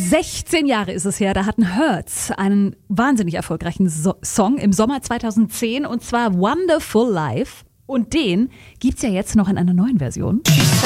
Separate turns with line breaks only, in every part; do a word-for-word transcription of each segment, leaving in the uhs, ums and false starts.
sechzehn Jahre ist es her, da hatten Hurts einen wahnsinnig erfolgreichen so- Song im Sommer zweitausendzehn und zwar Wonderful Life. Und den gibt's ja jetzt noch in einer neuen Version.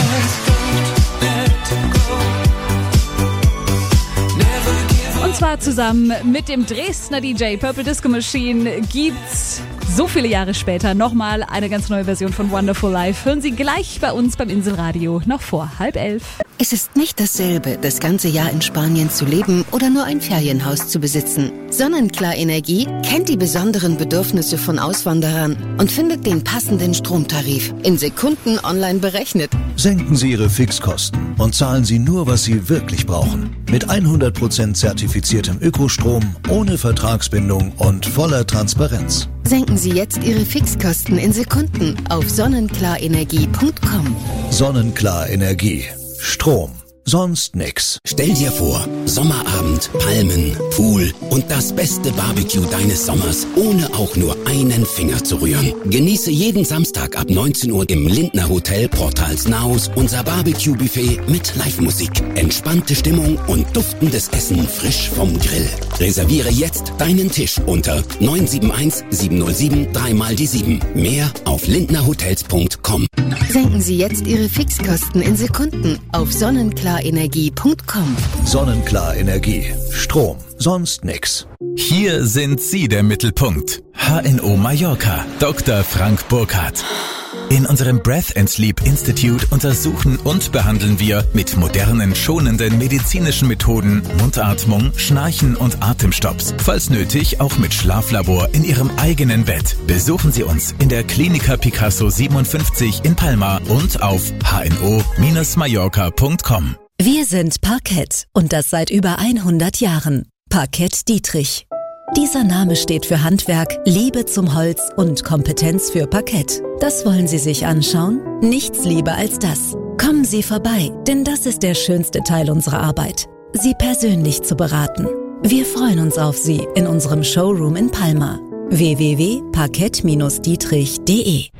Und zwar zusammen mit dem Dresdner D J Purple Disco Machine gibt's so viele Jahre später nochmal eine ganz neue Version von Wonderful Life. Hören Sie gleich bei uns beim Inselradio noch vor halb elf.
Es ist nicht dasselbe, das ganze Jahr in Spanien zu leben oder nur ein Ferienhaus zu besitzen. Sonnenklar Energie kennt die besonderen Bedürfnisse von Auswanderern und findet den passenden Stromtarif in Sekunden online berechnet.
Senken Sie Ihre Fixkosten und zahlen Sie nur, was Sie wirklich brauchen. Mit hundert Prozent zertifiziertem Ökostrom, ohne Vertragsbindung und voller Transparenz.
Senken Sie jetzt Ihre Fixkosten in Sekunden auf sonnenklar-energie punkt com.
Sonnenklar Energie. Strom. Sonst nix.
Stell dir vor, Sommerabend, Palmen, Pool und das beste Barbecue deines Sommers, ohne auch nur einen Finger zu rühren. Genieße jeden Samstag ab neunzehn Uhr im Lindner Hotel Portals-Naus unser Barbecue-Buffet mit Live-Musik, entspannte Stimmung und duftendes Essen frisch vom Grill. Reserviere jetzt deinen Tisch unter neun sieben eins sieben null sieben drei mal die sieben. Mehr auf lindnerhotels punkt com.
Senken Sie jetzt Ihre Fixkosten in Sekunden auf sonnenklar energie punkt com.
Sonnenklar Energie. Strom. Sonst nix.
Hier sind Sie der Mittelpunkt. H N O Mallorca. Doktor Frank Burkhardt. In unserem Breath and Sleep Institute untersuchen und behandeln wir mit modernen, schonenden medizinischen Methoden Mundatmung, Schnarchen und Atemstopps. Falls nötig, auch mit Schlaflabor in Ihrem eigenen Bett. Besuchen Sie uns in der Klinika Picasso siebenundfünfzig in Palma und auf h n o mallorca punkt com.
Wir sind Parkett und das seit über hundert Jahren. Parkett Dietrich. Dieser Name steht für Handwerk, Liebe zum Holz und Kompetenz für Parkett. Das wollen Sie sich anschauen? Nichts lieber als das. Kommen Sie vorbei, denn das ist der schönste Teil unserer Arbeit. Sie persönlich zu beraten. Wir freuen uns auf Sie in unserem Showroom in Palma. w w w punkt parkett dietrich punkt d e.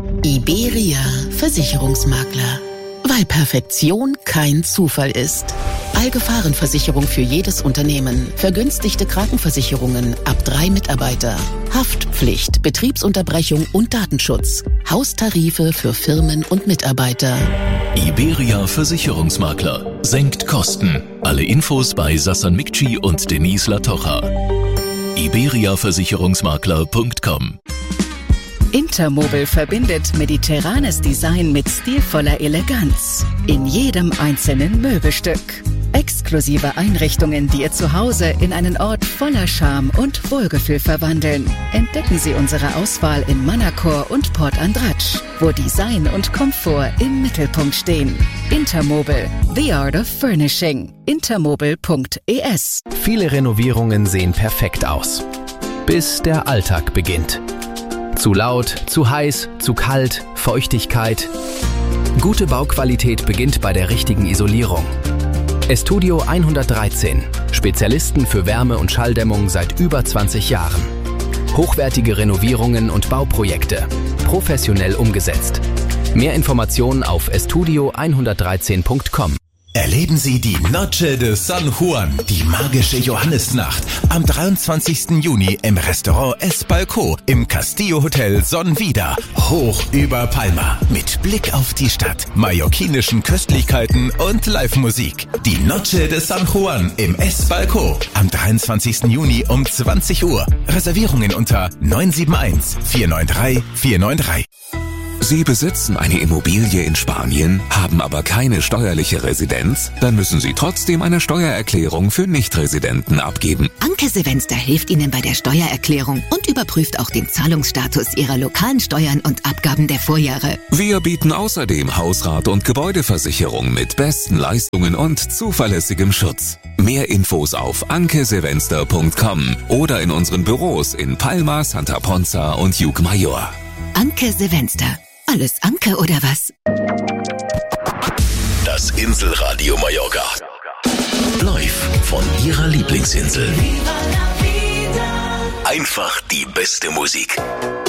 Iberia Versicherungsmakler. Weil Perfektion kein Zufall ist. Allgefahrenversicherung für jedes Unternehmen. Vergünstigte Krankenversicherungen ab drei Mitarbeiter. Haftpflicht, Betriebsunterbrechung und Datenschutz. Haustarife für Firmen und Mitarbeiter.
Iberia Versicherungsmakler. Senkt Kosten. Alle Infos bei Sassan Mikci und Denise Latocha. iberia versicherungsmakler punkt com.
Intermobile verbindet mediterranes Design mit stilvoller Eleganz. In jedem einzelnen Möbelstück. Exklusive Einrichtungen, die Ihr Zuhause in einen Ort voller Charme und Wohlgefühl verwandeln. Entdecken Sie unsere Auswahl in Manacor und Port Andratsch, wo Design und Komfort im Mittelpunkt stehen. Intermobile, the art of furnishing. intermobile punkt e s.
Viele Renovierungen sehen perfekt aus. Bis der Alltag beginnt. Zu laut, zu heiß, zu kalt, Feuchtigkeit. Gute Bauqualität beginnt bei der richtigen Isolierung. Estudio hundertdreizehn. Spezialisten für Wärme- und Schalldämmung seit über zwanzig Jahren. Hochwertige Renovierungen und Bauprojekte. Professionell umgesetzt. Mehr Informationen auf estudio hundertdreizehn punkt com.
Erleben Sie die Noche de San Juan, die magische Johannisnacht, am dreiundzwanzigsten Juni im Restaurant Es Balcó im Castillo Hotel Sonnenwider, hoch über Palma, mit Blick auf die Stadt, mallorquinischen Köstlichkeiten und Live-Musik. Die Noche de San Juan im Es Balcó am dreiundzwanzigsten Juni um zwanzig Uhr. Reservierungen unter neun sieben eins vier neun drei vier neun drei.
Sie besitzen eine Immobilie in Spanien, haben aber keine steuerliche Residenz? Dann müssen Sie trotzdem eine Steuererklärung für Nichtresidenten abgeben.
Anke Silvester hilft Ihnen bei der Steuererklärung und überprüft auch den Zahlungsstatus Ihrer lokalen Steuern und Abgaben der Vorjahre.
Wir bieten außerdem Hausrat- und Gebäudeversicherung mit besten Leistungen und zuverlässigem Schutz. Mehr Infos auf anke silvester punkt com oder in unseren Büros in Palma, Santa Ponza und Llucmajor.
Anke Silvester. Alles Anke oder was?
Das Inselradio Mallorca. Live von Ihrer Lieblingsinsel. Einfach die beste Musik.